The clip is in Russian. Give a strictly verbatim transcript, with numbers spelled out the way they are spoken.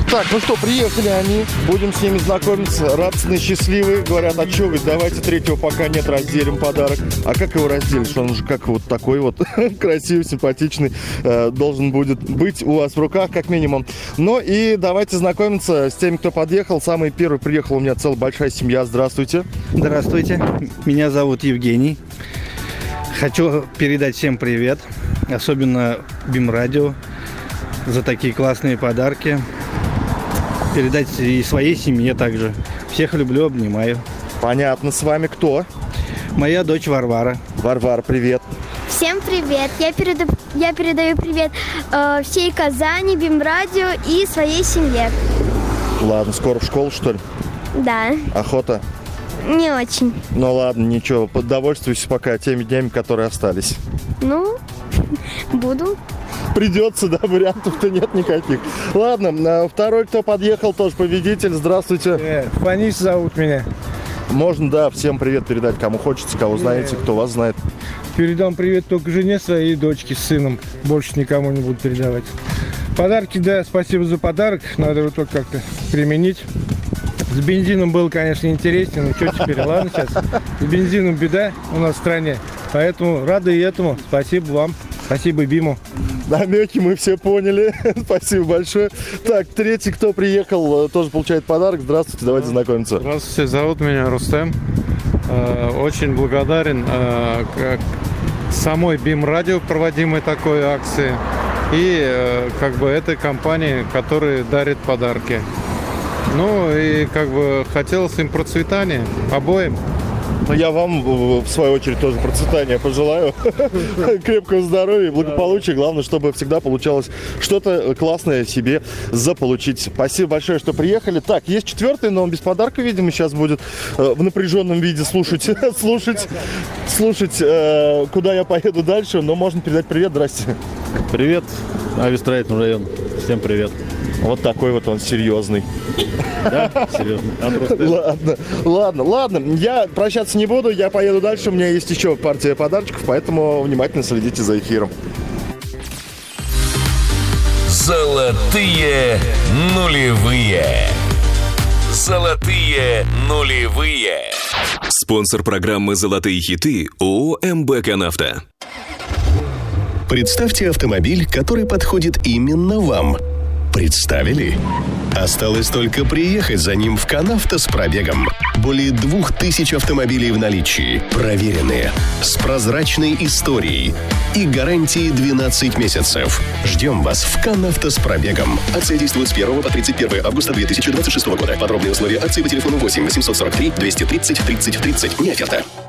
Так, ну что, приехали они. Будем с ними знакомиться. Радостные, счастливые. Говорят, а что вы, давайте третьего пока нет, разделим подарок. А как его разделишь? Он же как вот такой вот красивый, симпатичный э, должен будет быть у вас в руках, как минимум. Ну и давайте знакомиться с теми, кто подъехал. Самый первый приехал у меня целая большая семья. Здравствуйте. Здравствуйте. Меня зовут Евгений. Хочу передать всем привет. Особенно БИМ-радио за такие классные подарки. Передать и своей семье также. Всех люблю, обнимаю. Понятно. С вами кто? Моя дочь Варвара. Варвара, привет. Всем привет. Я, переда... Я передаю привет э, всей Казани, БИМ-радио и своей семье. Ладно, скоро в школу, что ли? Да. Охота? Не очень. Ну ладно, ничего. Подовольствуйся пока теми днями, которые остались. Ну, буду. Придется, да, вариантов-то нет никаких. Ладно, второй, кто подъехал, тоже победитель. Здравствуйте. Э, Фанис зовут меня. Можно, да, всем привет передать, кому хочется, кого знаете, кто вас знает. Передам привет только жене своей и дочке с сыном. Больше никому не буду передавать. Подарки, да, спасибо за подарок. Надо его только как-то применить. С бензином было, конечно, интереснее, но что теперь? Ладно, сейчас. С бензином беда у нас в стране. Поэтому рады и этому. Спасибо вам. Спасибо БИМу. Намеки мы все поняли. Спасибо большое. Так, третий, кто приехал, тоже получает подарок. Здравствуйте, давайте знакомиться. Здравствуйте, зовут меня Рустем. Очень благодарен самой БИМ-радио, проводимой такой акции, и как бы этой компании, которая дарит подарки. Ну и как бы хотелось им процветания обоим. Ну, я вам, в свою очередь, тоже процветания пожелаю. Крепкого здоровья и благополучия. Главное, чтобы всегда получалось что-то классное себе заполучить. Спасибо большое, что приехали. Так, есть четвертый, но он без подарка, видимо, сейчас будет в напряженном виде слушать, слушать, слушать, куда я поеду дальше. Но можно передать привет. Здрасте. Привет, Авиастроительный район. Всем привет. Вот такой вот он серьезный. Да, серьезно. Ладно, ладно, ладно. Я прощаться не буду, я поеду дальше. У меня есть еще партия подарочков, поэтому внимательно следите за эфиром. Золотые нулевые. Золотые нулевые. Спонсор программы «Золотые хиты» ООО «МБК Нафта». Представьте автомобиль, который подходит именно вам. Представили? Осталось только приехать за ним в Канавто с пробегом. Более двух тысяч автомобилей в наличии. Проверенные. С прозрачной историей. И гарантией двенадцать месяцев. Ждем вас в Канавто с пробегом. Акция действует с первого по тридцать первое августа две тысячи двадцать шестого года. Подробные условия акции по телефону восемь восемьсот сорок три двести тридцать тридцать тридцать. Не оферта.